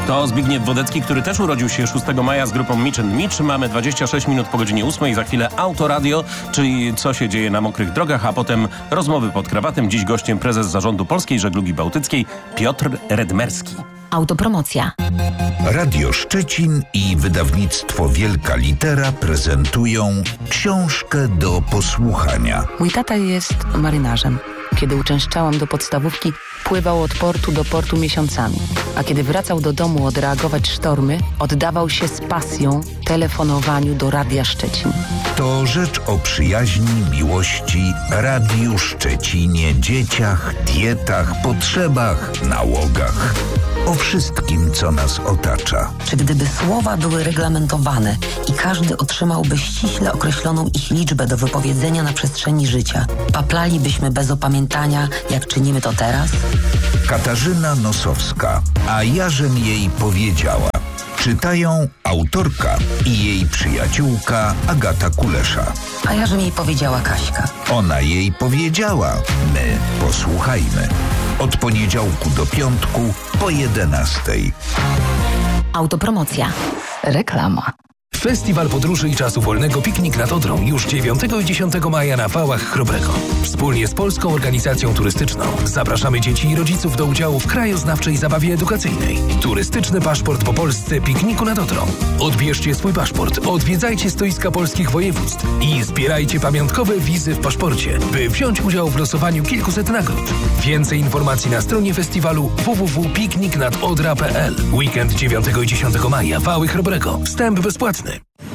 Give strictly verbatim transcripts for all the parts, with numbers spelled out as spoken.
To Zbigniew Wodecki, który też urodził się szóstego maja z grupą Mitch and Mitch. Mamy dwadzieścia sześć minut po godzinie ósmej. Za chwilę Autoradio, czyli co się dzieje na mokrych drogach, a potem rozmowy pod krawatem. Dziś gościem prezes Zarządu Polskiej Żeglugi Bałtyckiej Piotr Redmerski. Autopromocja. Radio Szczecin i wydawnictwo Wielka Litera prezentują książkę do posłuchania. Mój tata jest marynarzem. Kiedy uczęszczałam do podstawówki, pływał od portu do portu miesiącami. A kiedy wracał do domu odreagować sztormy, oddawał się z pasją telefonowaniu do Radia Szczecin. To rzecz o przyjaźni, miłości, Radiu Szczecinie, dzieciach, dietach, potrzebach, nałogach. O wszystkim, co nas otacza. Czy gdyby słowa były reglamentowane i każdy otrzymałby ściśle określoną ich liczbę do wypowiedzenia na przestrzeni życia, paplalibyśmy bez opamiętania, jak czynimy to teraz? Katarzyna Nosowska, a ja żem jej powiedziała. Czytają autorka i jej przyjaciółka Agata Kulesza. A ja żem jej powiedziała Kaśka. Ona jej powiedziała, my posłuchajmy. Od poniedziałku do piątku po jedenastej. Autopromocja. Reklama. Festiwal Podróży i Czasu Wolnego Piknik nad Odrą już dziewiątego i dziesiątego maja na Wałach Chrobrego. Wspólnie z Polską Organizacją Turystyczną zapraszamy dzieci i rodziców do udziału w krajoznawczej zabawie edukacyjnej. Turystyczny paszport po Polsce Pikniku nad Odrą. Odbierzcie swój paszport, odwiedzajcie stoiska polskich województw i zbierajcie pamiątkowe wizy w paszporcie, by wziąć udział w losowaniu kilkuset nagród. Więcej informacji na stronie festiwalu w w w kropka piknik nad odra kropka p l. Weekend dziewiątego i dziesiątego maja Wały Chrobrego. Wstęp bezpłatny.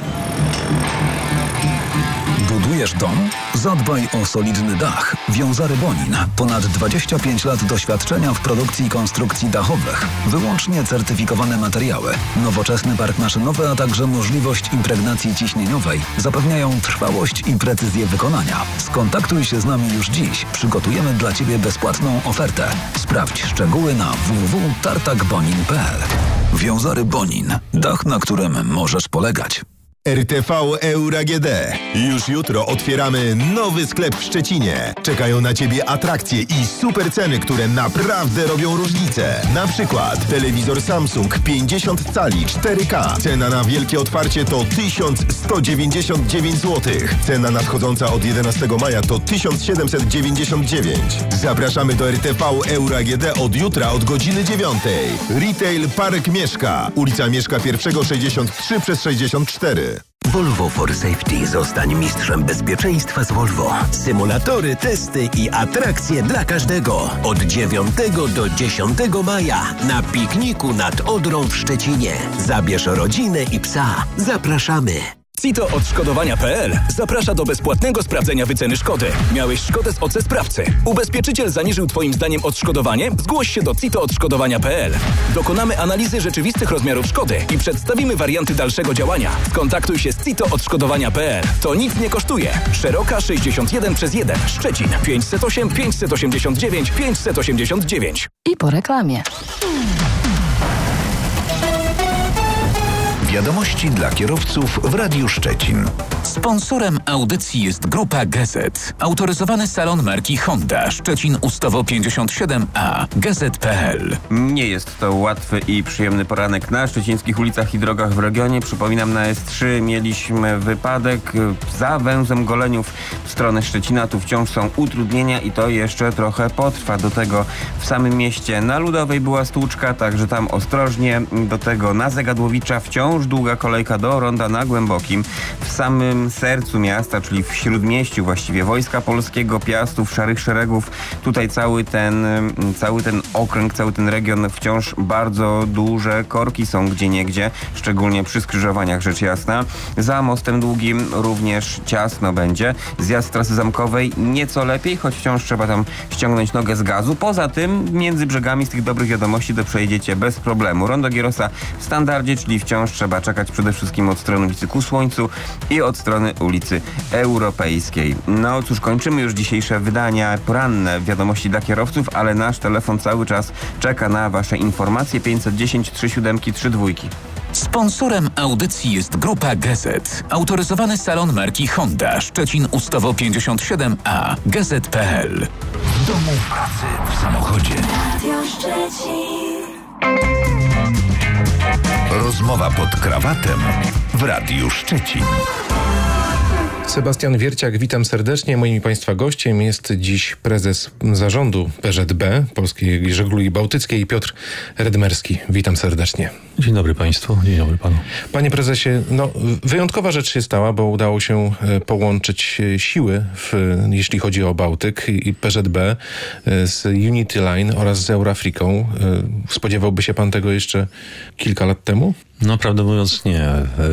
Budujesz dom? Zadbaj o solidny dach. Wiązary Bonin. Ponad dwadzieścia pięć lat doświadczenia w produkcji i konstrukcji dachowych. Wyłącznie certyfikowane materiały. Nowoczesny park maszynowy, a także możliwość impregnacji ciśnieniowej zapewniają trwałość i precyzję wykonania. Skontaktuj się z nami już dziś. Przygotujemy dla Ciebie bezpłatną ofertę. Sprawdź szczegóły na w w w kropka tartak bonin kropka p l. Wiązary Bonin. Dach, na którym możesz polegać. R T V Euro A G D. Już jutro otwieramy nowy sklep w Szczecinie. Czekają na Ciebie atrakcje i super ceny, które naprawdę robią różnicę. Na przykład telewizor Samsung pięćdziesiąt cali cztery K. Cena na wielkie otwarcie to tysiąc sto dziewięćdziesiąt dziewięć złotych. Cena nadchodząca od jedenastego maja to tysiąc siedemset dziewięćdziesiąt dziewięć. Zapraszamy do R T V Euro A G D od jutra od godziny dziewiątej. Retail Park Mieszka. Ulica Mieszka I sześćdziesiąt trzy przez sześćdziesiąt cztery. Volvo for Safety. Zostań mistrzem bezpieczeństwa z Volvo. Symulatory, testy i atrakcje dla każdego. Od dziewiątego do dziesiątego maja na pikniku nad Odrą w Szczecinie. Zabierz rodzinę i psa. Zapraszamy. Cito Odszkodowania kropka p l zaprasza do bezpłatnego sprawdzenia wyceny szkody. Miałeś szkodę z O C sprawcy. Ubezpieczyciel zaniżył Twoim zdaniem odszkodowanie? Zgłoś się do Cito Odszkodowania kropka p l. Dokonamy analizy rzeczywistych rozmiarów szkody i przedstawimy warianty dalszego działania. Skontaktuj się z Cito Odszkodowania kropka p l. To nic nie kosztuje. Szeroka sześćdziesiąt jeden przez jeden. Szczecin pięćset osiem pięćset osiemdziesiąt dziewięć pięćset osiemdziesiąt dziewięć. I po reklamie. Wiadomości dla kierowców w Radiu Szczecin. Sponsorem audycji jest Grupa Gazet. Autoryzowany salon marki Honda. Szczecin Ustawo pięćdziesiąt siedem a. gazet kropka p l. Nie jest to łatwy i przyjemny poranek na szczecińskich ulicach i drogach w regionie. Przypominam, na S trzy mieliśmy wypadek za węzłem Goleniów w stronę Szczecina. Tu wciąż są utrudnienia i to jeszcze trochę potrwa. Do tego w samym mieście na Ludowej była stłuczka, także tam ostrożnie. Do tego na Zegadłowicza wciąż długa kolejka do ronda na Głębokim. W samym sercu miasta, czyli w śródmieściu właściwie Wojska Polskiego, Piastów, Szarych Szeregów. Tutaj cały ten, cały ten okręg, cały ten region wciąż bardzo duże korki są gdzieniegdzie, szczególnie przy skrzyżowaniach, rzecz jasna. Za Mostem Długim również ciasno będzie. Zjazd z trasy zamkowej nieco lepiej, choć wciąż trzeba tam ściągnąć nogę z gazu. Poza tym między brzegami z tych dobrych wiadomości to przejedziecie bez problemu. Rondo Gierosa w standardzie, czyli wciąż trzeba czekać przede wszystkim od strony ulicy Ku Słońcu i od strony ulicy Europejskiej. No cóż, kończymy już dzisiejsze wydania poranne wiadomości dla kierowców, ale nasz telefon cały czas czeka na Wasze informacje. pięćset dziesięć trzy siedem trzy dwa. Sponsorem audycji jest Grupa Gazet. Autoryzowany salon marki Honda. Szczecin Ustawo pięćdziesiąt siedem a. gazet kropka p l. W domu, w pracy, w samochodzie. Radio Szczecin. Rozmowa pod krawatem w Radiu Szczecin. Sebastian Wierciak, witam serdecznie. Moim Państwa gościem jest dziś prezes zarządu P Z B, Polskiej Żeglugi Bałtyckiej, Piotr Redmerski. Witam serdecznie. Dzień dobry Państwu, dzień dobry Panu. Panie prezesie, no wyjątkowa rzecz się stała, bo udało się połączyć siły, w, jeśli chodzi o Bałtyk i P Z B z Unity Line oraz z Eurafriką. Spodziewałby się Pan tego jeszcze kilka lat temu? No prawdę mówiąc nie.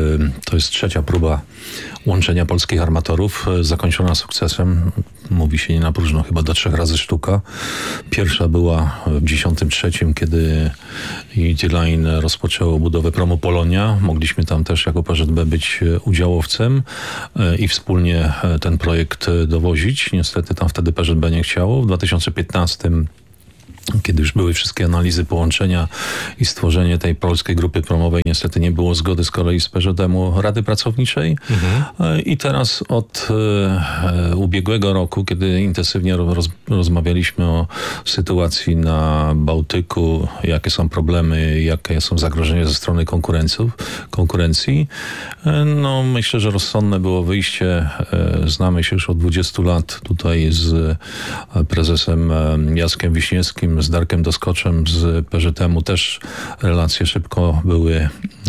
To jest trzecia próba łączenia polskich armatorów, zakończona sukcesem. Mówi się nie na próżno, chyba do trzech razy sztuka. Pierwsza była w dziesiątym trzecim, kiedy Unity Line rozpoczęło budowę promu Polonia. Mogliśmy tam też jako P Z B być udziałowcem i wspólnie ten projekt dowozić. Niestety tam wtedy P Z B nie chciało. W dwa tysiące piętnastym, kiedy już były wszystkie analizy połączenia i stworzenie tej polskiej grupy promowej, niestety nie było zgody z kolei z P Z M-u Rady Pracowniczej. Mhm. I teraz od e, ubiegłego roku, kiedy intensywnie roz, rozmawialiśmy o sytuacji na Bałtyku, jakie są problemy, jakie są zagrożenia ze strony konkurencji, e, no myślę, że rozsądne było wyjście. E, znamy się już od dwudziestu lat tutaj z prezesem Jackiem Wiśniewskim, z Darkiem Doskoczem z P Z M-u też relacje szybko były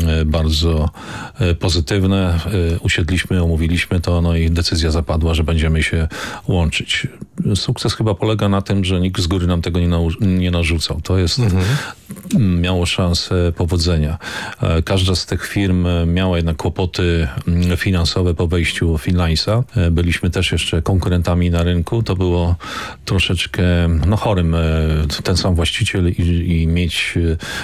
bardzo pozytywne. Usiedliśmy, omówiliśmy to, no i decyzja zapadła, że będziemy się łączyć. Sukces chyba polega na tym, że nikt z góry nam tego nie, nau- nie narzucał. To jest, mhm. miało szansę powodzenia. Każda z tych firm miała jednak kłopoty finansowe po wejściu Finline'a. Byliśmy też jeszcze konkurentami na rynku. To było troszeczkę no, chorym ten sam właściciel i, i mieć,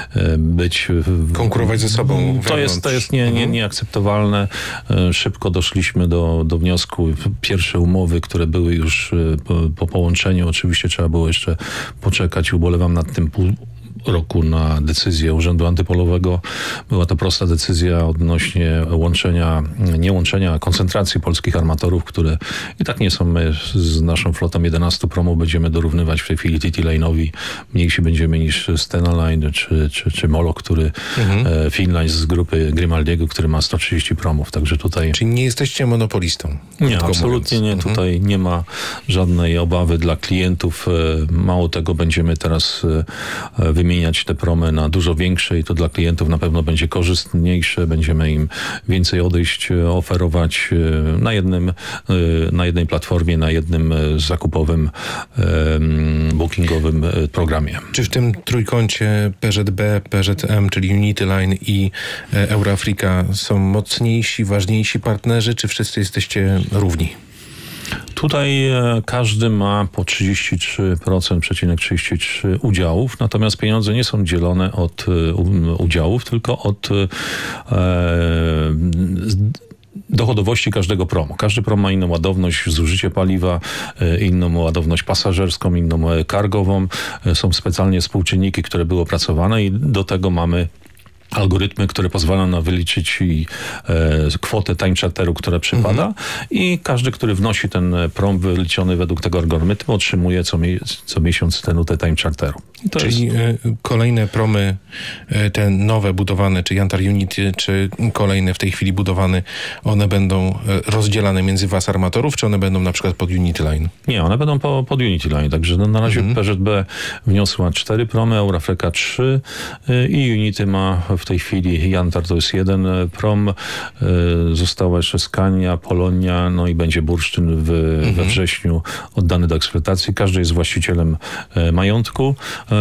być... Konkurować ze sobą wewnątrz. To jest, to jest nie, nie, nieakceptowalne. Szybko doszliśmy do, do wniosku. Pierwsze umowy, które były już po, po połączeniu, oczywiście trzeba było jeszcze poczekać. Ubolewam nad tym pół roku na decyzję Urzędu Antypolowego. Była to prosta decyzja odnośnie łączenia, nie łączenia, a koncentracji polskich armatorów, które i tak nie są. My z naszą flotą jedenastu promów będziemy dorównywać w tej chwili T T Line'owi. Mniejsi będziemy niż Stena Line czy, czy, czy Molo, który mhm. e, Finline z grupy Grimaldiego, który ma sto trzydzieści promów. Także tutaj... Czyli nie jesteście monopolistą? Nie, absolutnie nie. Mhm. Tutaj nie ma żadnej obawy dla klientów. Mało tego, będziemy teraz wymieniać wymieniać te promy na dużo większe i to dla klientów na pewno będzie korzystniejsze. Będziemy im więcej odejść oferować na jednym, na jednej platformie, na jednym zakupowym, bookingowym programie. Czy w tym trójkącie P Z B, P Z M, czyli Unity Line i Eurafrika są mocniejsi, ważniejsi partnerzy, czy wszyscy jesteście równi? Tutaj każdy ma po trzydzieści trzy przecinek trzydzieści trzy procent udziałów, natomiast pieniądze nie są dzielone od udziałów, tylko od e, dochodowości każdego promu. Każdy prom ma inną ładowność, zużycie paliwa, inną ładowność pasażerską, inną cargową. Są specjalnie współczynniki, które były opracowane i do tego mamy algorytmy, które pozwalają na wyliczyć i, e, kwotę time charteru, która przypada mhm. i każdy, który wnosi ten prom wyliczony według tego algorytmu, otrzymuje co, mi- co miesiąc tę nutę time charteru. I to Czyli jest... kolejne promy, te nowe budowane, czy Yantar Unity, czy kolejne w tej chwili budowane, one będą rozdzielane między was armatorów, czy one będą na przykład pod Unity Line? Nie, one będą po, pod Unity Line, także na razie mhm. P Z B wniosła cztery promy, Eurafrika trzy i Unity ma w tej chwili, Yantar to jest jeden prom, została jeszcze Scania, Polonia, no i będzie Bursztyn w, mhm. we wrześniu oddany do eksploatacji. Każdy jest właścicielem majątku.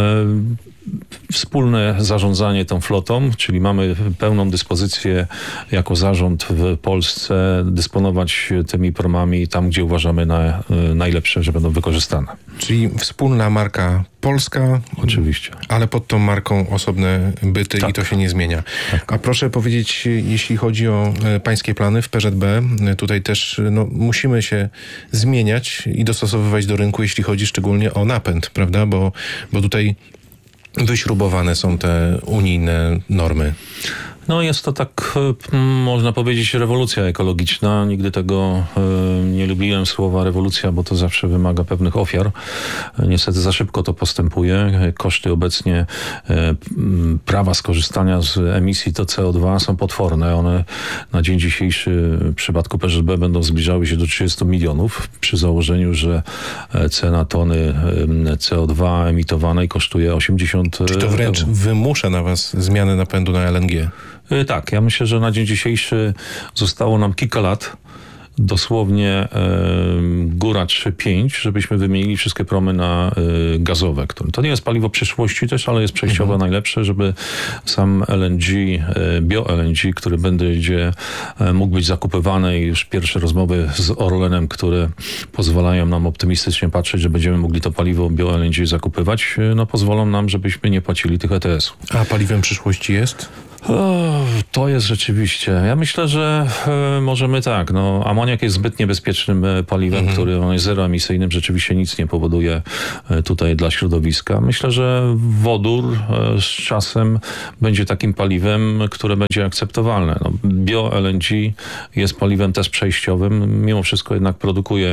Wspólne zarządzanie tą flotą, czyli mamy pełną dyspozycję jako zarząd w Polsce dysponować tymi promami tam, gdzie uważamy na najlepsze, że będą wykorzystane. Czyli wspólna marka polska. Oczywiście. Ale pod tą marką osobne byty tak. i to się nie zmienia. Tak. A proszę powiedzieć, jeśli chodzi o pańskie plany w P Z B, tutaj też no, musimy się zmieniać i dostosowywać do rynku, jeśli chodzi szczególnie o napęd, prawda? Bo, bo tutaj wyśrubowane są te unijne normy. No jest to tak, można powiedzieć, rewolucja ekologiczna. Nigdy tego nie lubiłem słowa rewolucja, bo to zawsze wymaga pewnych ofiar. Niestety za szybko to postępuje. Koszty obecnie prawa skorzystania z emisji to C O dwa są potworne. One na dzień dzisiejszy w przypadku P Z B będą zbliżały się do trzydziestu milionów przy założeniu, że cena tony C O dwa emitowanej kosztuje osiemdziesiąt euro. Czy to wręcz wymusza na was zmianę napędu na L N G? Tak, ja myślę, że na dzień dzisiejszy zostało nam kilka lat, dosłownie e, góra trzy pięć, żebyśmy wymienili wszystkie promy na e, gazowe. Które, to nie jest paliwo przyszłości też, ale jest przejściowo mhm. najlepsze, żeby sam L N G, e, bio-L N G, który będzie e, mógł być zakupywany i już pierwsze rozmowy z Orlenem, które pozwalają nam optymistycznie patrzeć, że będziemy mogli to paliwo bio-L N G zakupywać, e, no pozwolą nam, żebyśmy nie płacili tych E T S-ów. A paliwem przyszłości jest? O, to jest rzeczywiście. Ja myślę, że e, możemy tak. No, amoniak jest zbyt niebezpiecznym e, paliwem, mhm. który on jest zeroemisyjnym. Rzeczywiście nic nie powoduje e, tutaj dla środowiska. Myślę, że wodór e, z czasem będzie takim paliwem, które będzie akceptowalne. No, Bio-L N G jest paliwem też przejściowym. Mimo wszystko jednak produkuje e,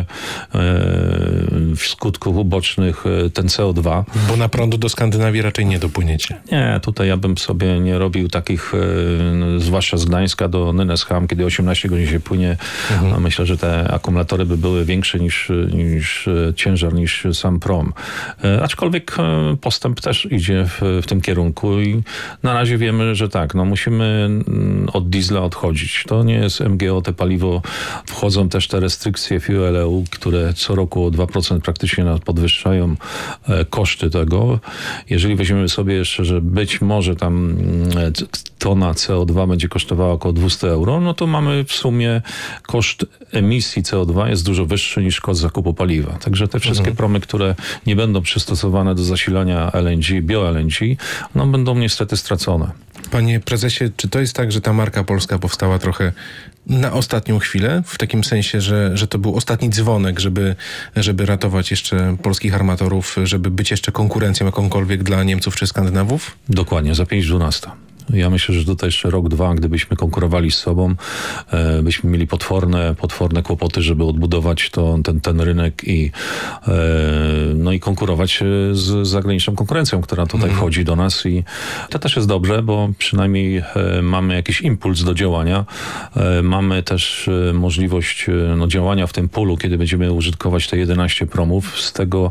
w skutków ubocznych e, ten C O dwa. Bo na prądu do Skandynawii raczej nie dopłyniecie. Nie, tutaj ja bym sobie nie robił takich zwłaszcza z Gdańska do Nynäsham, kiedy osiemnaście godzin się płynie, mhm. no myślę, że te akumulatory by były większe niż, niż ciężar, niż sam prom. E, aczkolwiek postęp też idzie w, w tym kierunku i na razie wiemy, że tak, no musimy od diesla odchodzić. To nie jest M G O, te paliwo. Wchodzą też te restrykcje Fuel E U, które co roku o dwa procent praktycznie podwyższają e, koszty tego. Jeżeli weźmiemy sobie jeszcze, że być może tam e, tona C O dwa będzie kosztowała około dwieście euro, no to mamy w sumie koszt emisji C O dwa jest dużo wyższy niż koszt zakupu paliwa. Także te wszystkie mhm. promy, które nie będą przystosowane do zasilania L N G, bio-L N G, no będą niestety stracone. Panie prezesie, czy to jest tak, że ta marka polska powstała trochę na ostatnią chwilę? W takim sensie, że, że to był ostatni dzwonek, żeby, żeby ratować jeszcze polskich armatorów, żeby być jeszcze konkurencją jakąkolwiek dla Niemców czy Skandynawów? Dokładnie, za pięć dwanaście. Ja myślę, że tutaj jeszcze rok, dwa, gdybyśmy konkurowali z sobą, e, byśmy mieli potworne, potworne kłopoty, żeby odbudować to, ten, ten rynek i, e, no i konkurować z zagraniczną konkurencją, która tutaj mm. wchodzi do nas i to też jest dobrze, bo przynajmniej e, mamy jakiś impuls do działania. E, mamy też e, możliwość e, no, działania w tym polu, kiedy będziemy użytkować te jedenaście promów. Z tego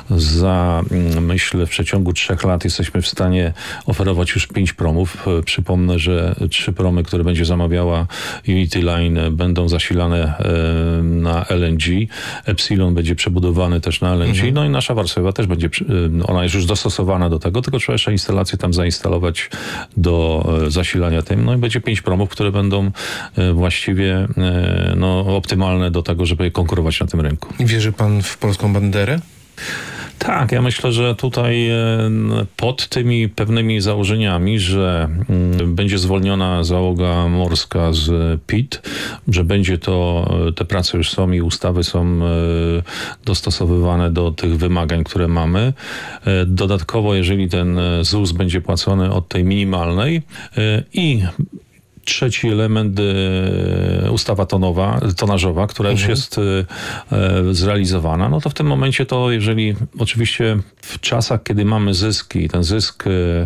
za, myślę, w przeciągu trzech lat jesteśmy w stanie oferować już pięć promów. Przypomnę, że trzy promy, które będzie zamawiała Unity Line, będą zasilane na L N G. Epsilon będzie przebudowany też na L N G. Mhm. No i nasza Warszawa też będzie, ona jest już dostosowana do tego, tylko trzeba jeszcze instalację tam zainstalować do zasilania tym. No i będzie pięć promów, które będą właściwie no, optymalne do tego, żeby konkurować na tym rynku. Wierzy pan w polską banderę? Tak, ja myślę, że tutaj pod tymi pewnymi założeniami, że będzie zwolniona załoga morska z P I T, że będzie to, te prace już są i ustawy są dostosowywane do tych wymagań, które mamy. Dodatkowo, jeżeli ten Z U S będzie płacony od tej minimalnej i trzeci element, e, ustawa tonowa, tonażowa, która mhm. już jest e, zrealizowana, no to w tym momencie to, jeżeli oczywiście w czasach, kiedy mamy zyski i ten zysk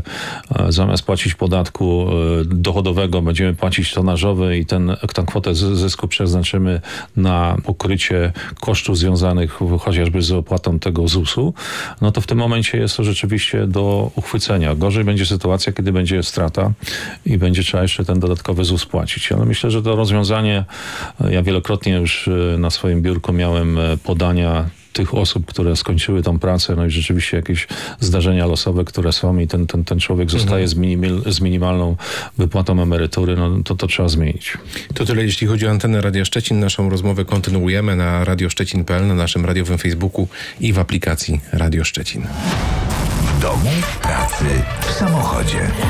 e, zamiast płacić podatku e, dochodowego, będziemy płacić tonażowy i ten, tę kwotę zysku przeznaczymy na pokrycie kosztów związanych chociażby z opłatą tego Z U S-u, no to w tym momencie jest to rzeczywiście do uchwycenia. Gorzej będzie sytuacja, kiedy będzie strata i będzie trzeba jeszcze ten dodatkowy Z U S płacić. Ale myślę, że to rozwiązanie, ja wielokrotnie już na swoim biurku miałem podania tych osób, które skończyły tą pracę, no i rzeczywiście jakieś zdarzenia losowe, które są i ten, ten, ten człowiek zostaje mhm. z, minimal, z minimalną wypłatą emerytury, no to to trzeba zmienić. To tyle, jeśli chodzi o antenę Radia Szczecin. Naszą rozmowę kontynuujemy na radio szczecin kropka p l, na naszym radiowym Facebooku i w aplikacji Radio Szczecin. W domu, w pracy, w samochodzie.